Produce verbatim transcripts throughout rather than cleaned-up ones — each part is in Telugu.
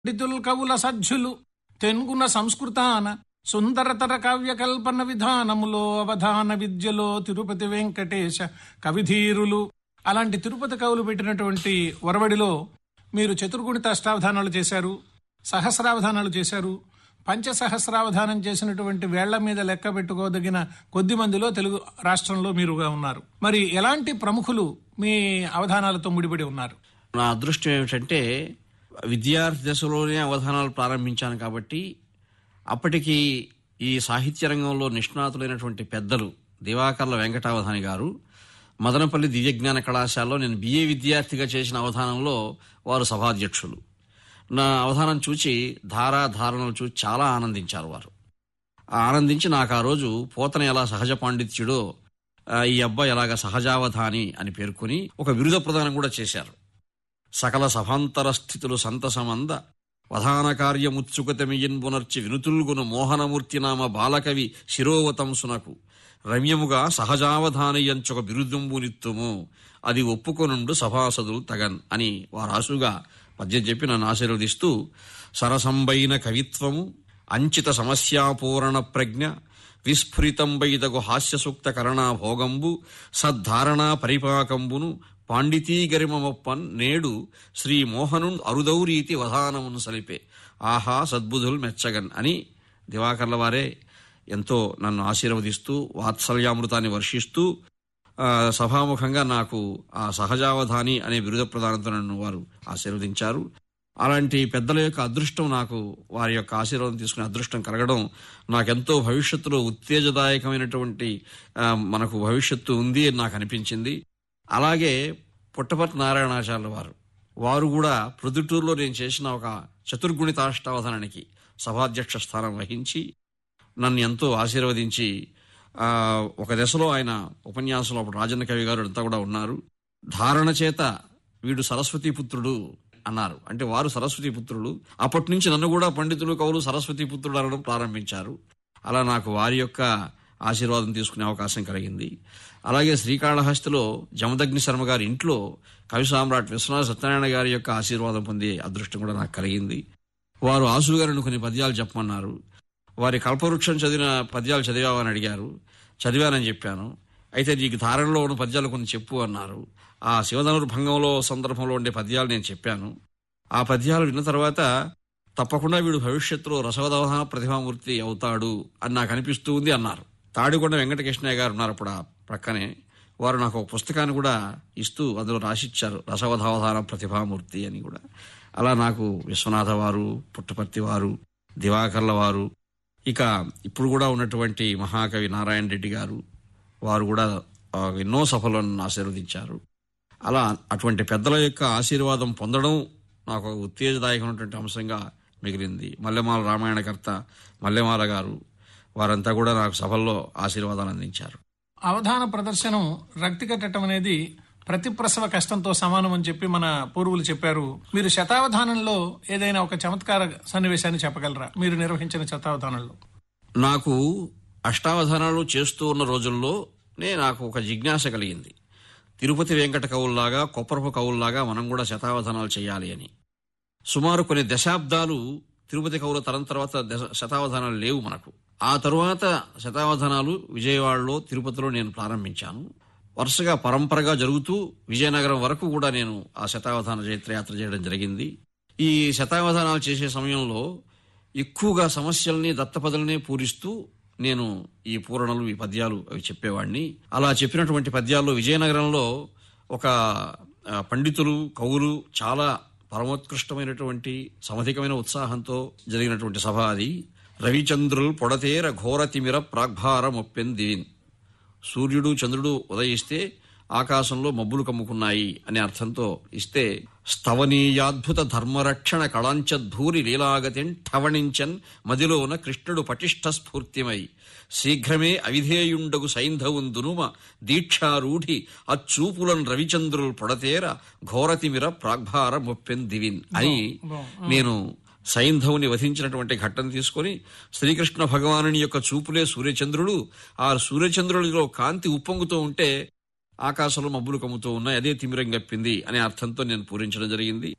పండితుల్ కవుల సజ్జులు తెన్గున సంస్కృతాన సుందరతర కావ్య కల్పన విధానములో అవధాన విద్యలో తిరుపతి వెంకటేశ కవిధీరులు. అలాంటి తిరుపతి కవులు పెట్టినటువంటి ఒరవడిలో మీరు చతుర్గుణిత అష్టావధానాలు చేశారు, సహస్రావధానాలు చేశారు. పంచసహస్రావధానం చేసినటువంటి వేళ్ల మీద లెక్క పెట్టుకోదగిన కొద్ది మందిలో తెలుగు రాష్ట్రంలో మీరుగా ఉన్నారు. మరి ఎలాంటి ప్రముఖులు మీ అవధానాలతో ముడిపడి ఉన్నారు? నా అదృష్టం ఏమిటంటే విద్యార్థి దశలోనే అవధానాలు ప్రారంభించాను కాబట్టి అప్పటికి ఈ సాహిత్య రంగంలో నిష్ణాతులైనటువంటి పెద్దలు దివాకర్ల వెంకటావధాని గారు మదనపల్లి దివ్యజ్ఞాన కళాశాలలో నేను బిఏ విద్యార్థిగా చేసిన అవధానంలో వారు సభాధ్యక్షులు. నా అవధానం చూచి ధారా ధారణలు చూసి చాలా ఆనందించారు వారు. ఆనందించి నాకు ఆ రోజు పోతన ఎలా సహజ పాండిత్యుడో ఈ అబ్బాయి ఎలాగ సహజావధాని అని పేర్కొని ఒక బిరుద ప్రదానం కూడా చేశారు. సకల సభాంతర స్థితులు సంతసమంద వధాన కార్యముత్సుకతమియన్ పునర్చి వినుతుల్గును మోహనమూర్తి నామ బాలకవి శిరోవతంసునకు రమ్యముగా సహజావధానియంచొక బిరుదంబునిత్తుము అది ఒప్పుకొనుండు సభాసదులు తగన్ అని వారాసుగా పద్యం చెప్పి నన్ను ఆశీర్వదిస్తూ సరసంబైన కవిత్వము అంచిత సమస్యాపూరణ ప్రజ్ఞ విస్ఫురితంబైదగు హాస్యసూక్త కరణాభోగంబు సద్ధారణా పరిపాకంబును పాండితీ గరిమమొప్పన్ నేడు శ్రీ మోహను అరుదౌరీతి వధానమును సలిపే ఆహా సద్బుధులు మెచ్చగన్ అని దివాకర్ల వారే ఎంతో నన్ను ఆశీర్వదిస్తూ వాత్సల్యామృతాన్ని వర్షిస్తూ సభాముఖంగా నాకు ఆ సహజావధాని అనే బిరుద ప్రదానంతో నన్ను వారు ఆశీర్వదించారు. అలాంటి పెద్దల యొక్క అదృష్టం, నాకు వారి యొక్క ఆశీర్వాదం తీసుకునే అదృష్టం కలగడం నాకెంతో భవిష్యత్తులో ఉత్తేజదాయకమైనటువంటి మనకు భవిష్యత్తు ఉంది అని నాకు అనిపించింది. అలాగే పుట్టపర్తి నారాయణాచార్యుల వారు వారు కూడా ప్రొద్దుటూరులో నేను చేసిన ఒక చతుర్గుణితాష్టావధానానికి సభాధ్యక్ష స్థానం వహించి నన్ను ఎంతో ఆశీర్వదించి ఒక దశలో ఆయన ఉపన్యాసంలో అప్పుడు రాజన్న కవి గారు అంతా కూడా ఉన్నారు. ధారణ చేత వీడు సరస్వతీ పుత్రుడు అన్నారు. అంటే వారు సరస్వతీ పుత్రుడు. అప్పటి నుంచి నన్ను కూడా పండితులు కవులు సరస్వతీ పుత్రుడు అనడం ప్రారంభించారు. అలా నాకు వారి యొక్క ఆశీర్వాదం తీసుకునే అవకాశం కలిగింది. అలాగే శ్రీకాళహస్తిలో జమదగ్ని శర్మ గారి ఇంట్లో కవి సామ్రాట్ విశ్వనాథ సత్యనారాయణ గారి యొక్క ఆశీర్వాదం పొందే అదృష్టం కూడా నాకు కలిగింది. వారు ఆసు గారిని కొన్ని పద్యాలు చెప్పమన్నారు. వారి కల్పవృక్షం చదివిన పద్యాలు చదివామని అడిగారు. చదివానని చెప్పాను. అయితే నీకు ధారణలో ఉన్న పద్యాలు కొన్ని చెప్పు అన్నారు. ఆ శివధనుర్ భంగంలో సందర్భంలో ఉండే పద్యాలు నేను చెప్పాను. ఆ పద్యాలు విన్న తర్వాత తప్పకుండా వీడు భవిష్యత్తులో రసవదవధాన ప్రతిభామూర్తి అవుతాడు అని నాకు అనిపిస్తూ ఉంది అన్నారు. తాడికొండ వెంకటకృష్ణయ్య గారు ఉన్నారు అప్పుడు ఆ ప్రక్కనే. వారు నాకు ఒక పుస్తకాన్ని కూడా ఇస్తూ అందులో రాసిచ్చారు రసవధావధాన ప్రతిభామూర్తి అని కూడా. అలా నాకు విశ్వనాథ వారు, పుట్టపర్తి వారు, దివాకర్ల వారు, ఇక ఇప్పుడు కూడా ఉన్నటువంటి మహాకవి నారాయణ రెడ్డి గారు వారు కూడా ఎన్నో సభలను ఆశీర్వదించారు. అలా అటువంటి పెద్దల యొక్క ఆశీర్వాదం పొందడం నాకు ఉత్తేజదాయకమైనటువంటి అంశంగా మిగిలింది. మల్లెమాల రామాయణకర్త మల్లెమాల గారు వారంతా కూడా నాకు సభల్లో ఆశీర్వాదాలు అందించారు. అవధాన ప్రదర్శనం రక్తి కట్టడం అనేది ప్రతి ప్రసవ కష్టంతో సమానం అని చెప్పి మన పూర్వులు చెప్పారు. మీరు శతావధానంలో ఏదైనా ఒక చమత్కార సన్నివేశాన్ని చెప్పగలరా మీరు నిర్వహించిన శతావధానంలో? నాకు అష్టావధానాలు చేస్తూ ఉన్న రోజుల్లోనే నాకు ఒక జిజ్ఞాస కలిగింది. తిరుపతి వెంకట కవుల్లాగా, కొప్పరపు కవుల్లాగా మనం కూడా శతావధానాలు చేయాలి అని. సుమారు కొన్ని దశాబ్దాలు తిరుపతి కవుల తరం తర్వాత శతావధానాలు లేవు మనకు. ఆ తరువాత శతావధానాలు విజయవాడలో, తిరుపతిలో నేను ప్రారంభించాను. వరుసగా పరంపరగా జరుగుతూ విజయనగరం వరకు కూడా నేను ఆ శతావధాన చైత్రయాత్ర చేయడం జరిగింది. ఈ శతావధానాలు చేసే సమయంలో ఎక్కువగా సమస్యల్ని, దత్తపదల్ని పూరిస్తూ నేను ఈ పూరణలు, ఈ పద్యాలు అవి చెప్పేవాడిని. అలా చెప్పినటువంటి పద్యాల్లో విజయనగరంలో ఒక పండితులు, కవులు చాలా పరమోత్కృష్టమైనటువంటి సమధికమైన ఉత్సాహంతో జరిగినటువంటి సభ అది. రవిచంద్రుల్ పొడతేర ఘోరతిమిర ప్రాగ్భార మొప్పెన్ దివిన్. సూర్యుడు చంద్రుడు ఉదయిస్తే ఆకాశంలో మబ్బులు కమ్ముకున్నాయి అనే అర్థంతో ఇస్తే స్తవనీయాద్భుత ధర్మరక్షణ కళాంచద్ధూరి లీలాగతిన్ ఠవణించన్ మదిలోన కృష్ణుడు పటిష్ట స్ఫూర్తిమై శీఘ్రమే అవిధేయుండగు సైంధవుందునుమ దీక్షారూఢి అచ్చూపులను రవిచంద్రులు పొడతేర ఘోరతిమిర ప్రాగ్భార మొప్పెన్ దివిన్ అని నేను సైంధవుని వధించినటువంటి ఘట్టం తీసుకొని శ్రీకృష్ణ భగవానుని యొక్క చూపులే సూర్యచంద్రుడు, ఆ సూర్యచంద్రుడిలో కాంతి ఉప్పొంగుతూ ఉంటే ఆకాశంలో మబ్బులు కమ్ముతూ ఉన్నాయి, అదే తిమిరం గప్పింది అనే అర్థంతో నేను పూరించడం జరిగింది.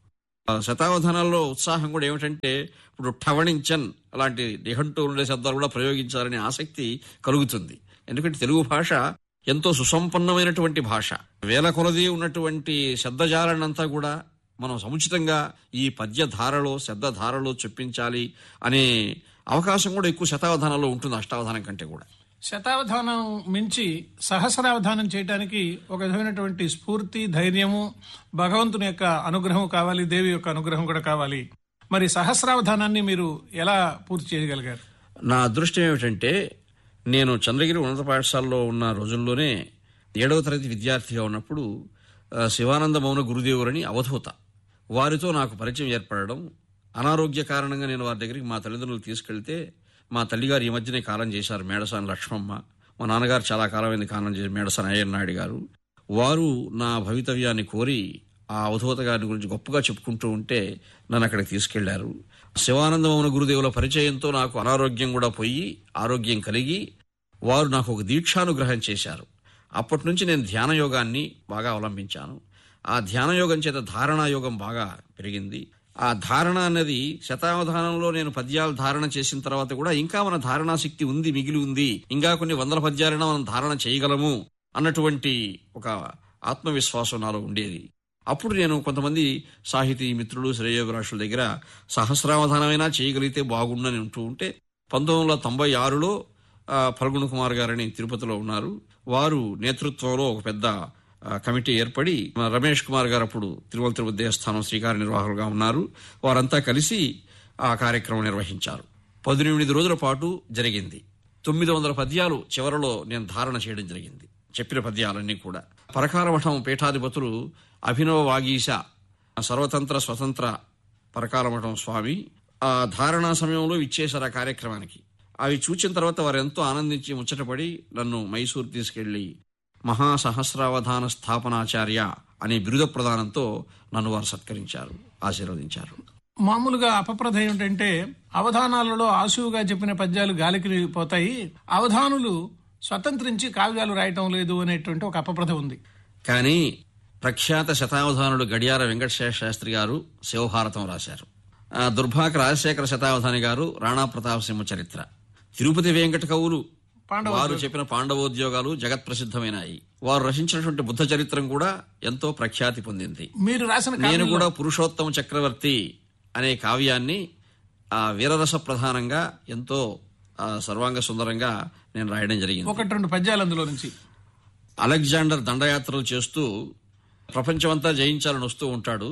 శతావధానాల్లో ఉత్సాహం కూడా ఏమిటంటే ఇప్పుడు ఠవణించన్ అలాంటి నిఘంటువులు ఉండే శబ్దాలు కూడా ప్రయోగించాలనే ఆసక్తి కలుగుతుంది. ఎందుకంటే తెలుగు భాష ఎంతో సుసంపన్నమైనటువంటి భాష. వేల కొలది ఉన్నటువంటి శబ్దజాలనంతా కూడా మనం సముచితంగా ఈ పద్యధారలో శబ్దధారలో చొప్పించాలి అనే అవకాశం కూడా ఎక్కువ శతావధానంలో ఉంటుంది అష్టావధానం కంటే కూడా. శతావధానం మించి సహస్రావధానం చేయడానికి ఒక విధమైనటువంటి స్ఫూర్తి, ధైర్యము, భగవంతుని యొక్క అనుగ్రహం కావాలి, దేవి యొక్క అనుగ్రహం కూడా కావాలి. మరి సహస్రావధానాన్ని మీరు ఎలా పూర్తి చేయగలిగారు? నా అదృష్టం ఏమిటంటే నేను చంద్రగిరి ఉన్నత పాఠశాలలో ఉన్న రోజుల్లోనే ఏడవ తరగతి విద్యార్థిగా ఉన్నప్పుడు శివానంద మౌన గురుదేవులని అవధూత వారితో నాకు పరిచయం ఏర్పడడం, అనారోగ్య కారణంగా నేను వారి దగ్గరికి మా తల్లిదండ్రులు తీసుకెళ్తే మా తల్లిగారు ఈ మధ్యనే కాలం చేశారు, మేడసాని లక్ష్మమ్మ. మా నాన్నగారు చాలా కాలమైంది కాలం చేసి మేడసాని అయ్యర్ నాయుడు గారు. వారు నా భవితవ్యాన్ని కోరి ఆ అవధూత గారిని గురించి గొప్పగా చెప్పుకుంటూ ఉంటే నన్ను అక్కడికి తీసుకెళ్లారు. శివానంద మౌన గురుదేవుల పరిచయంతో నాకు అనారోగ్యం కూడా పోయి ఆరోగ్యం కలిగి వారు నాకు ఒక దీక్షానుగ్రహం చేశారు. అప్పటి నుంచి నేను ధ్యాన యోగాన్ని బాగా అవలంబించాను. ఆ ధ్యాన యోగం చేత ధారణా యోగం బాగా పెరిగింది. ఆ ధారణ అన్నది శతావధానంలో నేను పద్యాలు ధారణ చేసిన తర్వాత కూడా ఇంకా మన ధారణా శక్తి ఉంది, మిగిలి ఉంది, ఇంకా కొన్ని వందల పద్యాలైనా మనం ధారణ చేయగలము అన్నటువంటి ఒక ఆత్మవిశ్వాసం నాలో ఉండేది. అప్పుడు నేను కొంతమంది సాహితీ మిత్రులు, శ్రేయోభిలాషుల దగ్గర సహస్రావధానమైనా చేయగలిగితే బాగుండని ఉంటూ ఉంటే పంతొమ్మిది వందల తొంభై ఆరులో ఫల్గుణ కుమార్ గారని తిరుపతిలో ఉన్నారు. వారు నేతృత్వంలో ఒక పెద్ద కమిటీ ఏర్పడి రమేష్ కుమార్ గారు అప్పుడు తిరుమల తిరుపతి దేవస్థానం శ్రీకార్య నిర్వాహకులుగా ఉన్నారు. వారంతా కలిసి ఆ కార్యక్రమం నిర్వహించారు. పద్దెనిమిది రోజుల పాటు జరిగింది. తొమ్మిది వందల పద్యాలు చివరలో నేను ధారణ చేయడం జరిగింది. చెప్పిన పద్యాలన్నీ కూడా పరకాల మఠం పీఠాధిపతులు అభినవ వాగీశ సర్వతంత్ర స్వతంత్ర పరకాల మఠం స్వామి ఆ ధారణా సమయంలో ఇచ్చేశారు ఆ కార్యక్రమానికి. అవి చూచిన తర్వాత వారు ఎంతో ఆనందించి ముచ్చటపడి నన్ను మైసూరు తీసుకెళ్లి మహాసహస్రావధాన స్థాపనాచార్య అనే బిరుద ప్రదానంతో నన్ను వారు సత్కరించారు, ఆశీర్వదించారు. మామూలుగా అపప్రథ ఏమిటంటే అవధానాలలో ఆశువుగా చెప్పిన పద్యాలు గాలికి పోతాయి, అవధానులు స్వతంత్రించి కావ్యాలు రాయటం లేదు అనేటువంటి ఒక అపప్రథ ఉంది. కానీ ప్రఖ్యాత శతావధానుడు గడియార వెంకటశేష శాస్త్రి గారు శివభారతం రాశారు. దుర్భాక రాజశేఖర శతావధాని గారు రాణా ప్రతాప్ సింహ చరిత్ర, తిరుపతి వెంకట కవులు వారు చెప్పిన పాండవోద్యోగాలు జగత్ ప్రసిద్ధమైనాయి. వారు రచించినటువంటి బుద్ధ చరిత్రం కూడా ఎంతో ప్రఖ్యాతి పొందింది. మీరు రాసిన నేను కూడా పురుషోత్తమ చక్రవర్తి అనే కావ్యాన్ని ఆ వీరరస ప్రధానంగా ఎంతో సర్వాంగ సుందరంగా నేను రాయడం జరిగింది. ఒకటి రెండు పద్యాలు అందులో నుంచి. అలెగ్జాండర్ దండయాత్రలు చేస్తూ ప్రపంచమంతా జయించాలని వస్తూ ఉంటాడు.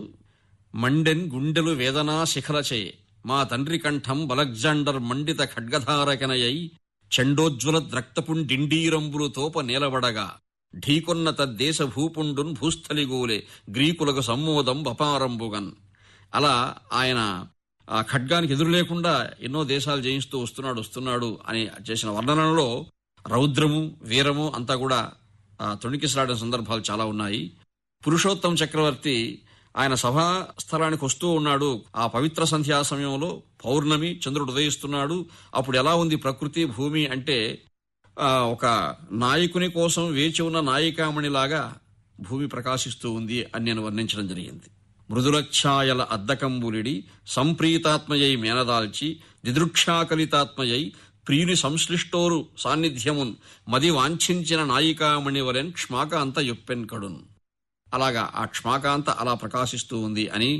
మండెన్ గుండెలు వేదనా శిఖలచే మా తండ్రి కంఠం అలెగ్జాండర్ మండిత ఖడ్గధారకనయై చండోజ్వల ద్రక్తపుండిండీరంబులు తోప నేలబడగా ఢీకొన్న తద్దేశ భూపుండున్ భూస్థలిగూలే గ్రీకులకు సమ్మోదం అపారంబుగన్. అలా ఆయన ఆ ఖడ్గానికి ఎదురు లేకుండా ఎన్నో దేశాలు జయిస్తూ వస్తున్నాడు వస్తున్నాడు అని చేసిన వర్ణనలో రౌద్రము వీరము అంతా కూడా తొణికిసలాడిన సందర్భాలు చాలా ఉన్నాయి. పురుషోత్తమ చక్రవర్తి ఆయన సభా స్థలానికి వస్తూ ఉన్నాడు. ఆ పవిత్ర సంధ్యా సమయంలో పౌర్ణమి, చంద్రుడు ఉదయిస్తున్నాడు. అప్పుడు ఎలా ఉంది ప్రకృతి, భూమి అంటే ఒక నాయకుని కోసం వేచి ఉన్న నాయికామణిలాగా భూమి ప్రకాశిస్తూ ఉంది అని నేను వర్ణించడం జరిగింది. మృదులఛాయల అద్దకంబులిడి సంప్రీతాత్మయై మేనదాల్చి దిదృక్షాకలితాత్మయై ప్రియుని సంశ్లిష్టోరు సాన్నిధ్యమున్ మది వాంఛించిన నాయికామణి వలెన్ క్ష్మాకాంత యొప్పెన్ కడున్. అలాగా ఆ క్ష్మాకాంత అలా ప్రకాశిస్తూ ఉంది అని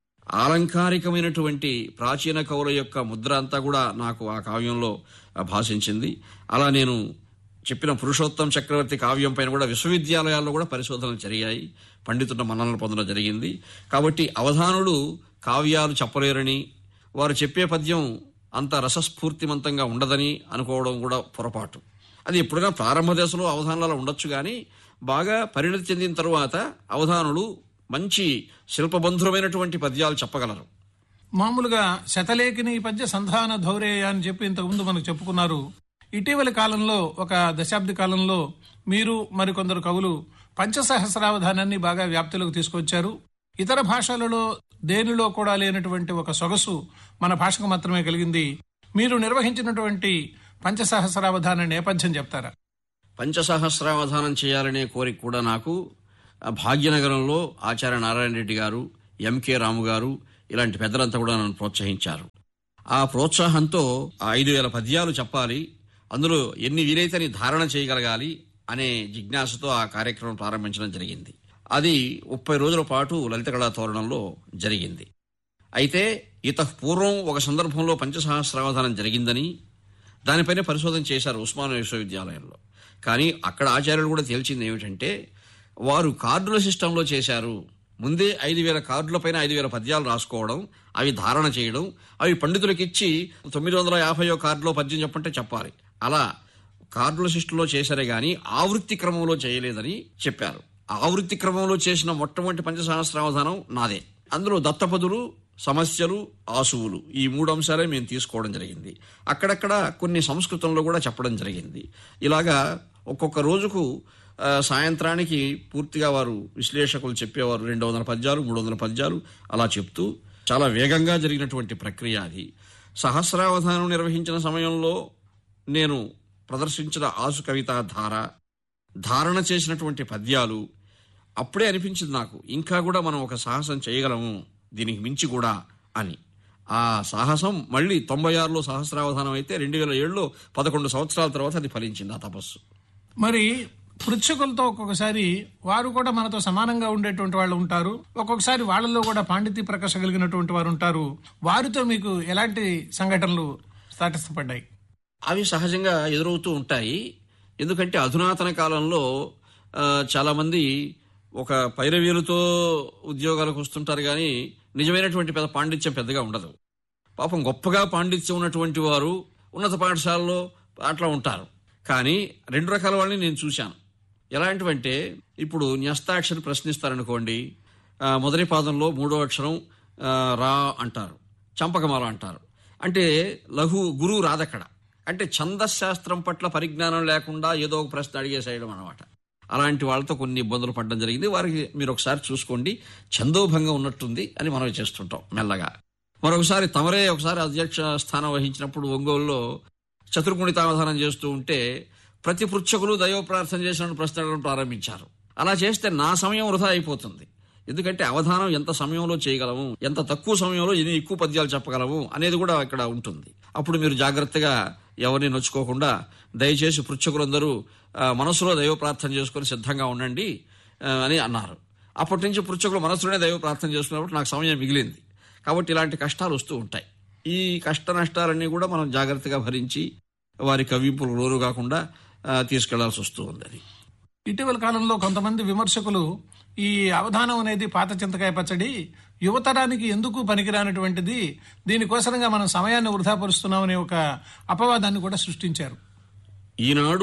ఆలంకారికమైనటువంటి ప్రాచీన కవుల యొక్క ముద్ర అంతా కూడా నాకు ఆ కావ్యంలో భాషించింది. అలా నేను చెప్పిన పురుషోత్తమ చక్రవర్తి కావ్యం పైన కూడా విశ్వవిద్యాలయాల్లో కూడా పరిశోధనలు జరిగాయి, పండితుల మన్ననలు పొందడం జరిగింది. కాబట్టి అవధానులు కావ్యాలు చెప్పలేరని, వారు చెప్పే పద్యం అంత రసస్ఫూర్తిమంతంగా ఉండదని అనుకోవడం కూడా పొరపాటు. అది ఎప్పుడైనా ప్రారంభ దశలో అవధానాలు ఉండొచ్చు, కానీ బాగా పరిణతి చెందిన తరువాత అవధానులు మంచి శిల్పబంధురమైనటువంటి పద్యాలు చెప్పగలరు. మామూలుగా శతలేఖిని పద్య సంధాన ధౌరేయ అని చెప్పి ఇంతకుముందు మనకు చెప్పుకున్నారు. ఇటీవలి కాలంలో ఒక దశాబ్ది కాలంలో మీరు మరికొందరు కవులు పంచసహస్రావధానాన్ని బాగా వ్యాప్తిలోకి తీసుకొచ్చారు. ఇతర భాషలలో దేనిలో కూడా లేనటువంటి ఒక సొగసు మన భాషకు మాత్రమే కలిగింది. మీరు నిర్వహించినటువంటి పంచసహస్రావధాన నేపథ్యం చెప్తారా? పంచసహస్రావధానం చేయాలనే కోరిక కూడా నాకు భాగ్యనగరంలో ఆచార్య నారాయణ రెడ్డి గారు, ఎంకే రాము గారు ఇలాంటి పెద్దలంతా కూడా నన్ను ప్రోత్సహించారు. ఆ ప్రోత్సాహంతో ఐదు వేల పద్యాలు చెప్పాలి, అందులో ఎన్ని వీలైతే అని ధారణ చేయగలగాలి అనే జిజ్ఞాసతో ఆ కార్యక్రమం ప్రారంభించడం జరిగింది. అది ముప్పై రోజుల పాటు లలిత కళా తోరణంలో జరిగింది. అయితే ఇతః పూర్వం ఒక సందర్భంలో పంచసహస్రావధానం జరిగిందని దానిపైన పరిశోధన చేశారు ఉస్మానియా విశ్వవిద్యాలయంలో. కానీ అక్కడ ఆచార్యులు కూడా తేల్చింది ఏమిటంటే వారు కార్డుల సిస్టంలో చేశారు. ముందే ఐదు వేల కార్డుల పైన ఐదు వేల పద్యాలు రాసుకోవడం, అవి ధారణ చేయడం, అవి పండితులకు ఇచ్చి తొమ్మిది వందల యాభైయో కార్డులో పద్యం చెప్పంటే చెప్పాలి. అలా కార్డుల సిస్టంలో చేశారే గాని ఆవృత్తి క్రమంలో చేయలేదని చెప్పారు. ఆవృత్తి క్రమంలో చేసిన మొట్టమొదటి పంచసహస్రావధానం నాదే. అందులో దత్తపదులు, సమస్యలు, ఆసువులు ఈ మూడు అంశాలే మేము తీసుకోవడం జరిగింది. అక్కడక్కడ కొన్ని సంస్కృతంలో కూడా చెప్పడం జరిగింది. ఇలాగా ఒక్కొక్క రోజుకు సాయంత్రానికి పూర్తిగా వారు విశ్లేషకులు చెప్పేవారు. రెండు వందల పద్యాలు మూడు వందల పద్యాలు అలా చెప్తూ చాలా వేగంగా జరిగినటువంటి ప్రక్రియ అది. సహస్రావధానం నిర్వహించిన సమయంలో నేను ప్రదర్శించిన ఆసు కవితా ధార, ధారణ చేసినటువంటి పద్యాలు అప్పుడే అనిపించింది నాకు ఇంకా కూడా మనం ఒక సాహసం చేయగలము దీనికి మించి కూడా అని. ఆ సాహసం మళ్ళీ తొంభై ఆరులో సహస్రావధానం అయితే రెండు వేల ఏడులో పదకొండు సంవత్సరాల తర్వాత అది ఫలించింది ఆ తపస్సు. మరి పృచ్ఛకులతో ఒక్కొక్కసారి వారు కూడా మనతో సమానంగా ఉండేటువంటి వాళ్ళు ఉంటారు, ఒక్కొక్కసారి వాళ్ళలో కూడా పాండితీ ప్రకాశ కలిగినటువంటి వారు ఉంటారు. వారితో మీకు ఎలాంటి సంఘటనలు తటస్థపడ్డాయి? అవి సహజంగా ఎదురవుతూ ఉంటాయి. ఎందుకంటే అధునాతన కాలంలో చాలా మంది ఒక పైరవీలతో ఉద్యోగాలకు వస్తుంటారు కానీ నిజమైనటువంటి పెద్ద పాండిత్యం పెద్దగా ఉండదు. పాపం గొప్పగా పాండిత్యం ఉన్నటువంటి వారు ఉన్నత పాఠశాలలో అట్లా ఉంటారు. కానీ రెండు రకాల వాళ్ళని నేను చూశాను. ఎలాంటివంటే ఇప్పుడు న్యస్తాక్షరి ప్రశ్నిస్తారనుకోండి, మొదటి పాదంలో మూడో అక్షరం రా అంటారు, చంపకమాల అంటారు. అంటే లఘు గురువు రాదక్కడ. అంటే ఛందశాస్త్రం పట్ల పరిజ్ఞానం లేకుండా ఏదో ఒక ప్రశ్న అడిగేసేయడం అనమాట. అలాంటి వాళ్ళతో కొన్ని ఇబ్బందులు పడడం జరిగింది. వారికి మీరు ఒకసారి చూసుకోండి, ఛందోభంగం ఉన్నట్టుంది అని మనం చేస్తుంటాం మెల్లగా. మరొకసారి తమరే ఒకసారి అధ్యక్ష స్థానం వహించినప్పుడు ఒంగోలులో చతుర్గుణితావధానం చేస్తూ ఉంటే ప్రతి పృచ్ఛకులు దైవ ప్రార్థన చేసిన ప్రశ్నలను ప్రారంభించారు. అలా చేస్తే నా సమయం వృధా అయిపోతుంది. ఎందుకంటే అవధానం ఎంత సమయంలో చేయగలము, ఎంత తక్కువ సమయంలో ఎన్ని ఎక్కువ పద్యాలు చెప్పగలము అనేది కూడా ఇక్కడ ఉంటుంది. అప్పుడు మీరు జాగ్రత్తగా ఎవరిని నొచ్చుకోకుండా దయచేసి పృచ్ఛకులందరూ మనసులో దైవ ప్రార్థన చేసుకుని సిద్ధంగా ఉండండి అని అన్నారు. అప్పటి నుంచి పృచ్ఛకులు మనసులోనే దైవ ప్రార్థన చేసుకున్నప్పుడు నాకు సమయం మిగిలింది. కాబట్టి ఇలాంటి కష్టాలు వస్తూ ఉంటాయి. ఈ కష్ట నష్టాలన్నీ కూడా మనం జాగ్రత్తగా భరించి వారి కవింపులు లోను కాకుండా తీసుకెళ్లాల్సి వస్తూ ఉంది. ఇటీవల కాలంలో కొంతమంది విమర్శకులు ఈ అవధానం అనేది పాత చింతకాయ పచ్చడి, యువతరానికి ఎందుకు పనికిరానటువంటిది, దీనికోసంగా మనం సమయాన్ని వృధాపరుస్తున్నామనే ఒక అపవాదాన్ని కూడా సృష్టించారు. ఈనాడు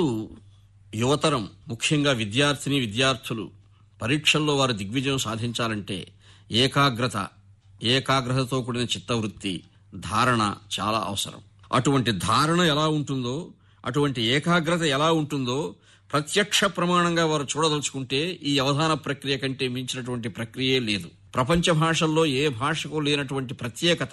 యువతరం, ముఖ్యంగా విద్యార్థిని విద్యార్థులు పరీక్షల్లో వారు దిగ్విజయం సాధించాలంటే ఏకాగ్రత, ఏకాగ్రతతో కూడిన చిత్తవృత్తి, ధారణ చాలా అవసరం. అటువంటి ధారణ ఎలా ఉంటుందో, అటువంటి ఏకాగ్రత ఎలా ఉంటుందో ప్రత్యక్ష ప్రమాణంగా వారు చూడదలుచుకుంటే ఈ అవధాన ప్రక్రియ కంటే మించినటువంటి ప్రక్రియే లేదు. ప్రపంచ భాషల్లో ఏ భాషకు లేనటువంటి ప్రత్యేకత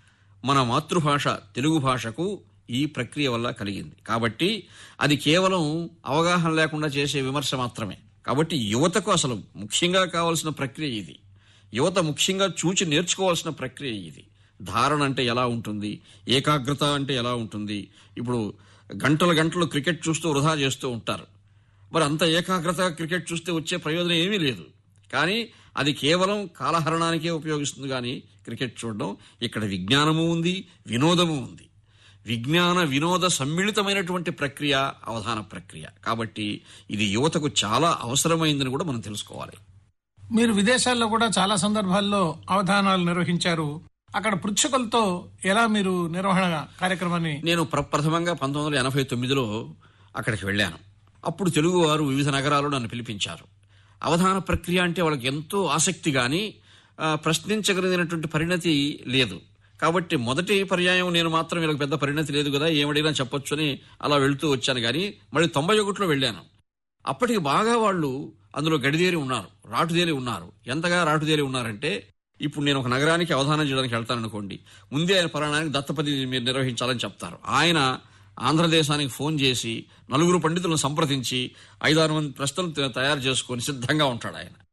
మన మాతృభాష తెలుగు భాషకు ఈ ప్రక్రియ వల్ల కలిగింది. కాబట్టి అది కేవలం అవగాహన లేకుండా చేసే విమర్శ మాత్రమే. కాబట్టి యువతకు అసలు ముఖ్యంగా కావాల్సిన ప్రక్రియ ఇది. యువత ముఖ్యంగా చూచి నేర్చుకోవాల్సిన ప్రక్రియ ఇది. ధారణ అంటే ఎలా ఉంటుంది, ఏకాగ్రత అంటే ఎలా ఉంటుంది. ఇప్పుడు గంటల గంటలు క్రికెట్ చూస్తూ వృధా చేస్తూ ఉంటారు. మరి అంత ఏకాగ్రత క్రికెట్ చూస్తే వచ్చే ప్రయోజనం ఏమీ లేదు. కానీ అది కేవలం కాలహరణానికే ఉపయోగిస్తుంది. కానీ క్రికెట్ చూడడం, ఇక్కడ విజ్ఞానము ఉంది, వినోదము ఉంది. విజ్ఞాన వినోద సమ్మిళితమైనటువంటి ప్రక్రియ అవధాన ప్రక్రియ. కాబట్టి ఇది యువతకు చాలా అవసరమైందని కూడా మనం తెలుసుకోవాలి. మీరు విదేశాల్లో కూడా చాలా సందర్భాల్లో అవధానాలు నిర్వహించారు. అక్కడ పృచ్ఛకులతో ఎలా మీరు నిర్వహణ కార్యక్రమాన్ని? నేను ప్రప్రథమంగా పంతొమ్మిది వందల ఎనభై తొమ్మిదిలో అక్కడికి వెళ్ళాను. అప్పుడు తెలుగు వారు వివిధ నగరాల్లో నన్ను పిలిపించారు. అవధాన ప్రక్రియ అంటే వాళ్ళకి ఎంతో ఆసక్తి, కానీ ప్రశ్నించగలిగినటువంటి పరిణతి లేదు. కాబట్టి మొదటి పర్యాయం నేను మాత్రం వీళ్ళకి పెద్ద పరిణతి లేదు కదా, ఏమడిగినా చెప్పొచ్చు అని అలా వెళుతూ వచ్చాను. కానీ మళ్ళీ తొంభై ఒకటిలో వెళ్ళాను. అప్పటికి బాగా వాళ్ళు అందులో గడిదేరి ఉన్నారు, రాటుదేరి ఉన్నారు. ఎంతగా రాటుదేరి ఉన్నారంటే, ఇప్పుడు నేను ఒక నగరానికి అవధానం చేయడానికి వెళ్తాను అనుకోండి, ముందే ఆయన పరాణానికి దత్తపది మీరు నిర్వహించాలని చెప్తారు. ఆయన ఆంధ్రదేశానికి ఫోన్ చేసి నలుగురు పండితులను సంప్రదించి ఐదారు మంది ప్రశ్నలు తయారు చేసుకొని సిద్ధంగా ఉంటాడు ఆయన.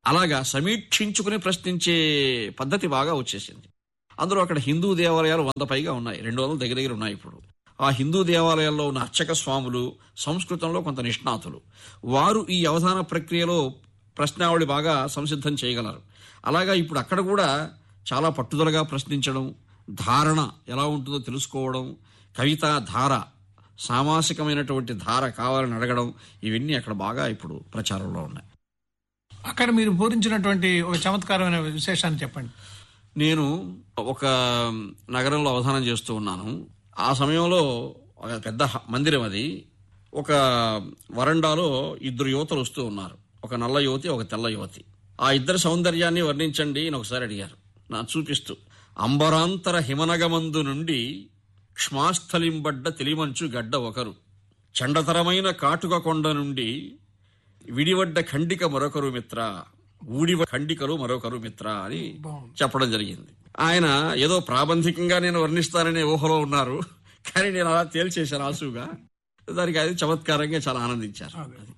అలాగా సమీక్షించుకుని ప్రశ్నించే పద్ధతి బాగా వచ్చేసింది. అందులో అక్కడ హిందూ దేవాలయాలు వంద పైగా ఉన్నాయి, రెండు వందల దగ్గర దగ్గర ఉన్నాయి. ఇప్పుడు ఆ హిందూ దేవాలయాల్లో ఉన్న అర్చక స్వాములు సంస్కృతంలో కొంత నిష్ణాతులు, వారు ఈ అవధాన ప్రక్రియలో ప్రశ్నావళి బాగా సంసిద్ధం చేయగలరు. అలాగా ఇప్పుడు అక్కడ కూడా చాలా పట్టుదలగా ప్రశ్నించడం, ధారణ ఎలా ఉంటుందో తెలుసుకోవడం, కవితా ధార, సామాసికమైనటువంటి ధార కావాలని అడగడం, ఇవన్నీ అక్కడ బాగా ఇప్పుడు ప్రచారంలో ఉన్నాయి. అక్కడ మీరు పూరించినటువంటి ఒక చమత్కారమైన విశేషాన్ని చెప్పండి. నేను ఒక నగరంలో అవధానం చేస్తూ ఉన్నాను. ఆ సమయంలో ఒక పెద్ద మందిరం అది. ఒక వరండాలో ఇద్దరు యువతలు వస్తూ ఉన్నారు, ఒక నల్ల యువతి, ఒక తెల్ల యువతి. ఆ ఇద్దరు సౌందర్యాన్ని వర్ణించండి అని ఒకసారి అడిగారు, నా చూపిస్తూ. అంబరాంతర హిమనగమందు నుండి క్ష్మాస్థలింబడ్డ తెలిమంచు గడ్డ ఒకరు, చండతరమైన కాటుక కొండ నుండి విడివడ్డ ఖండిక మరొకరు మిత్ర, ఊడివ ఖండికలు మరొకరు మిత్ర అని చెప్పడం జరిగింది. ఆయన ఏదో ప్రాబంధికంగా నేను వర్ణిస్తాననే ఊహలో ఉన్నారు, కానీ నేను అలా తేల్చేశాను ఆసుగా. దానికి అది చమత్కారంగా చాలా ఆనందించారు.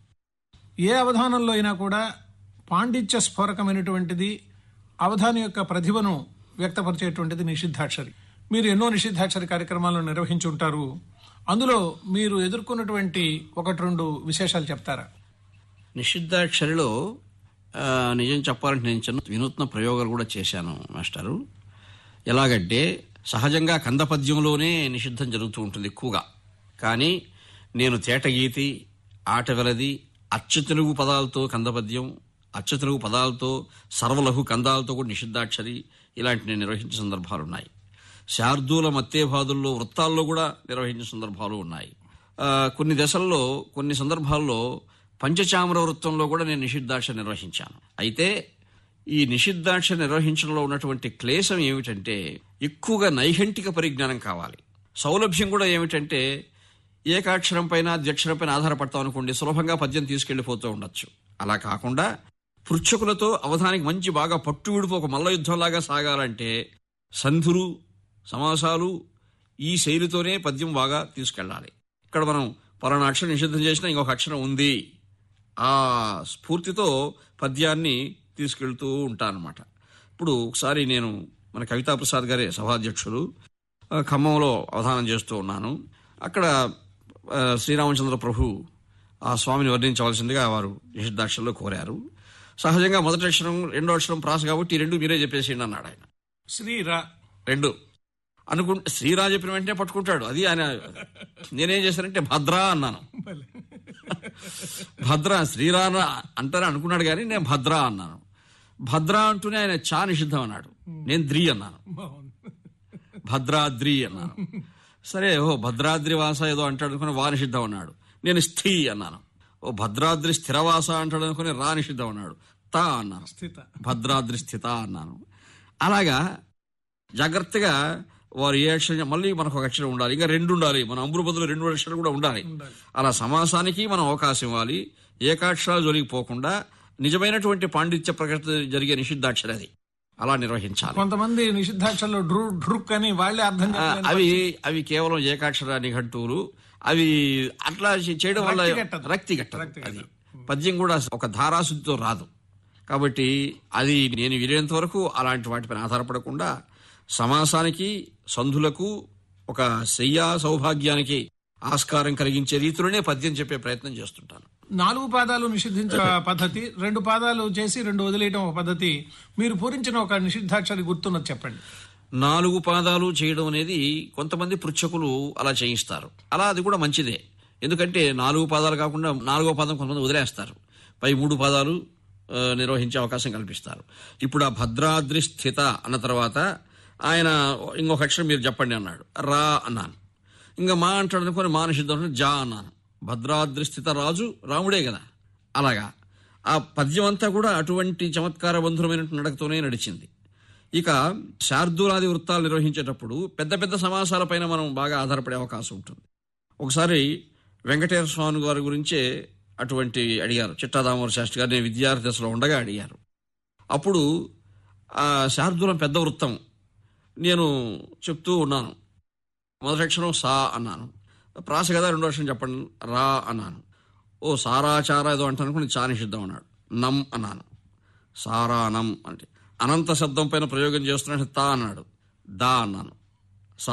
ఏ అవధానంలో అయినా కూడా పాండిత్య స్ఫోరకమైనటువంటిది, అవధాని యొక్క ప్రతిభను వ్యక్తపరిచేటువంటిది నిషిద్ధాక్షరి. మీరు ఎన్నో నిషిద్ధాక్షరి కార్యక్రమాలను నిర్వహించి ఉంటారు. అందులో మీరు ఎదుర్కొన్నటువంటి ఒకటి రెండు విశేషాలు చెప్తారా? నిషిద్ధాక్షరిలో నిజం చెప్పాలంటే నేను చిన్న వినూత్న ప్రయోగాలు కూడా చేశాను మాస్టారు. ఎలాగంటే సహజంగా కందపద్యంలోనే నిషిద్ధం జరుగుతూ ఉంటుంది ఎక్కువగా, కానీ నేను తేటగీతి, ఆటవెలది, అచ్చతెలుగు పదాలతో కందపద్యం, అచ్చతెలుగు పదాలతో సర్వలఘు కందాలతో కూడా నిషిద్ధాక్షరి ఇలాంటి నేను నిర్వహించిన సందర్భాలు ఉన్నాయి. శార్దూల మత్తేభాదుల్లో వృత్తాల్లో కూడా నిర్వహించిన సందర్భాలు ఉన్నాయి. కొన్ని దశల్లో కొన్ని సందర్భాల్లో పంచచామర వృత్తంలో కూడా నేను నిషిద్ధాక్షరి నిర్వహించాను. అయితే ఈ నిషిద్ధాక్షరి నిర్వహించడంలో ఉన్నటువంటి క్లేశం ఏమిటంటే ఎక్కువగా నైఘంటిక పరిజ్ఞానం కావాలి. సౌలభ్యం కూడా ఏమిటంటే ఏకాక్షరం పైన ద్వ్యక్షరం పైన ఆధారపడతాం అనుకోండి, సులభంగా పద్యం తీసుకెళ్లిపోతూ ఉండొచ్చు. అలా కాకుండా పృచ్ఛకులతో అవధానికి మంచి బాగా పట్టు విడుపు ఒక మల్ల యుద్ధంలాగా సాగాలంటే సంధులు, సమాసాలు, ఈ శైలితోనే పద్యం బాగా తీసుకెళ్ళాలి. ఇక్కడ మనం పలానా అక్షరం నిషిద్ధం చేసినా ఇంకొక అక్షరం ఉంది, ఆ స్ఫూర్తితో పద్యాన్ని తీసుకెళ్తూ ఉంటానన్నమాట. ఇప్పుడు ఒకసారి నేను మన కవితాప్రసాద్ గారే సభాధ్యక్షులు, ఖమ్మంలో అవధానం చేస్తూ ఉన్నాను. అక్కడ శ్రీరామచంద్ర ప్రభు ఆ స్వామిని వర్ణించవలసిందిగా వారు నిషిద్ధాక్షరంలో కోరారు. సహజంగా మొదటి అక్షరం రెండో అక్షరం ప్రాస కాబట్టి ఈ రెండు మీరే చెప్పేసిండి అన్నాడు ఆయన. శ్రీరా రెండు అనుకుంటే శ్రీరా చెప్పిన వెంటనే పట్టుకుంటాడు. అది ఆయన. నేనేం చేశానంటే భద్రా అన్నాను. భద్రా శ్రీరా అంటారా అనుకున్నాడు, కానీ నేను భద్రా అన్నాను. భద్రా అంటూనే ఆయన చా నిషిద్ధం అన్నాడు, నేను ద్రి అన్నాను. భద్రాద్రి అన్నాను. సరే, ఓ భద్రాద్రి వాస ఏదో అంటాడు అనుకుని వా నిషిద్ధం అన్నాడు. నేను స్థి అన్నాను. ఓ భద్రాద్రి స్థిరవాస అంటాడు అనుకుని రా నిషిద్ధం అన్నాడు. తా అన్నాను. భద్రాద్రి స్థిత అన్నాను. అలాగా జాగ్రత్తగా వారు ఏ అక్షరం, మళ్ళీ మనకు ఒక అక్షరం ఉండాలి, ఇంకా రెండు ఉండాలి, మన అంబురు బదులు రెండు అక్షరాలు కూడా ఉండాలి. అలా సమాసానికి మనం అవకాశం ఇవ్వాలి. ఏకాక్షరాలు జొలిగిపోకుండా నిజమైనటువంటి పాండిత్య ప్రకటన జరిగే నిషిద్ధాక్షరి అది అలా నిర్వహించాలి. కొంతమంది నిషిద్ధాక్షరాలు డ్రుక్ అని వాళ్ళే అర్థం, అవి అవి కేవలం ఏకాక్షర నిఘంటువులు. అవి అట్లా చేయడం వల్ల రక్తి గట్టదు. అది పద్యం కూడా ఒక ధారాశుద్ధితో రాదు. కాబట్టి అది నేను వీలైనంత వరకు అలాంటి వాటిపైన ఆధారపడకుండా సమాసానికి, సంధులకు, ఒక శయ్యా సౌభాగ్యానికి ఆస్కారం కలిగించే రీతిలోనే పద్యం చెప్పే ప్రయత్నం చేస్తుంటాను. నాలుగు పాదాలు నిషిద్ధించే పద్ధతి, రెండు పాదాలు చేసి రెండు వదిలేయడం ఒక పద్ధతి. మీరు పూరించిన ఒక నిషిద్ధాక్షరి గుర్తున్నది చెప్పండి. నాలుగు పాదాలు చేయడం అనేది కొంతమంది పృచ్ఛకులు అలా చేయిస్తారు. అలా అది కూడా మంచిదే. ఎందుకంటే నాలుగు పాదాలు కాకుండా నాలుగో పాదం కొంతమంది వదిలేస్తారు, పై మూడు పాదాలు నిర్వహించే అవకాశం కల్పిస్తారు. ఇప్పుడు ఆ భద్రాద్రి స్థిత అన్న తర్వాత ఆయన ఇంకొక అక్షరం మీరు చెప్పండి అన్నాడు. రా అన్నాను. ఇంకా మా అంటాడు అనుకుని మా నిషిద్ధం జా అన్నాను. భద్రాద్రి స్థిత రాజు రాముడే కదా. అలాగా ఆ పద్యం అంతా కూడా అటువంటి చమత్కార బంధురమైన నడకతోనే నడిచింది. ఇక శార్దూలాది వృత్తాలు నిర్వహించేటప్పుడు పెద్ద పెద్ద సమాసాలపైన మనం బాగా ఆధారపడే అవకాశం ఉంటుంది. ఒకసారి వెంకటేశ్వర స్వామి గారి గురించే అటువంటి అడిగారు. చిట్టాదామోదర శాస్త్రి గారు నేను విద్యార్థి దశలో ఉండగా అడిగారు. అప్పుడు ఆ శార్దూలం పెద్ద వృత్తం నేను చెప్తూ ఉన్నాను. మొదటి అక్షరం సా అన్నాను. ప్రాస కదా రెండో అక్షరం చెప్పండి రా అన్నాను. ఓ సారాచార ఏదో అంటాను అనుకుని చా నిషిద్ధం అన్నాడు. నమ్ అన్నాను. సారానం అంటే అనంత శబ్దం పైన ప్రయోగం చేస్తున్నట్టు తా అన్నాడు, దా అన్నాను.